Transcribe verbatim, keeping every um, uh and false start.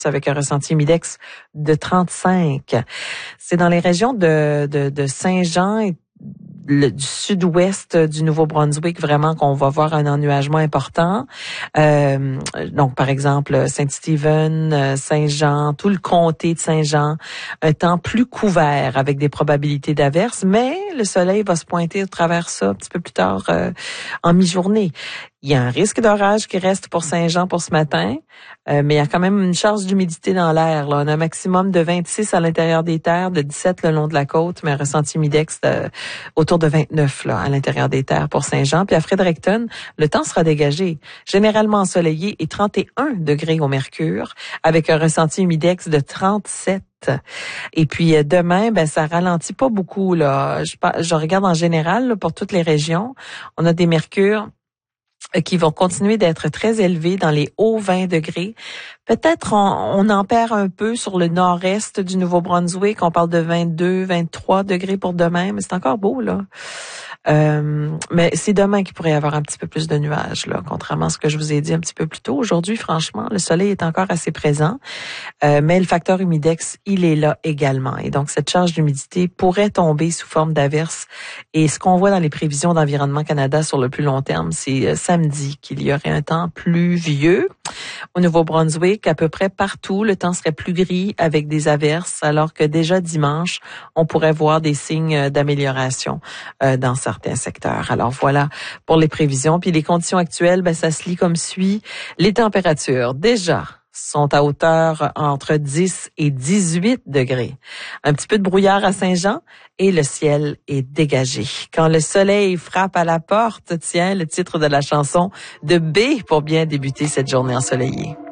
avec un ressenti humidex de trente-cinq. C'est dans les régions de, de, de Saint-Jean et Le, du sud-ouest du Nouveau-Brunswick, vraiment qu'on va voir un ennuagement important. Euh, donc, par exemple, Saint-Stephen, Saint-Jean, tout le comté de Saint-Jean, un temps plus couvert avec des probabilités d'averses, mais le soleil va se pointer au travers ça un petit peu plus tard euh, en mi-journée. Il y a un risque d'orage qui reste pour Saint-Jean pour ce matin, euh, mais il y a quand même une charge d'humidité dans l'air. Là. On a un maximum de vingt-six à l'intérieur des terres, de dix-sept le long de la côte, mais un ressenti humidex de, autour de vingt-neuf là, à l'intérieur des terres pour Saint-Jean. Puis à Fredericton, le temps sera dégagé, généralement ensoleillé et trente et un degrés au mercure, avec un ressenti humidex de trente-sept. Et puis demain, ben ça ralentit pas beaucoup là. Je, je regarde en général là, pour toutes les régions, on a des mercures qui vont continuer d'être très élevés dans les hauts vingt degrés. Peut-être on, on en perd un peu sur le nord-est du Nouveau-Brunswick. On parle de vingt-deux, vingt-trois degrés pour demain, mais c'est encore beau, là. Euh, mais c'est demain qu'il pourrait y avoir un petit peu plus de nuages, là, contrairement à ce que je vous ai dit un petit peu plus tôt. Aujourd'hui, franchement, le soleil est encore assez présent, euh, mais le facteur humidex, il est là également. Et donc, cette charge d'humidité pourrait tomber sous forme d'averse. Et ce qu'on voit dans les prévisions d'Environnement Canada sur le plus long terme, c'est euh, samedi qu'il y aurait un temps pluvieux. Au Nouveau-Brunswick, à peu près partout, le temps serait plus gris avec des averses, alors que déjà dimanche, on pourrait voir des signes d'amélioration euh, dans certains secteurs. Alors voilà pour les prévisions. Puis les conditions actuelles, ben ça se lit comme suit. Les températures, déjà, sont à hauteur entre dix et dix-huit degrés. Un petit peu de brouillard à Saint-Jean et le ciel est dégagé. Quand le soleil frappe à la porte, tiens, le titre de la chanson de B pour bien débuter cette journée ensoleillée.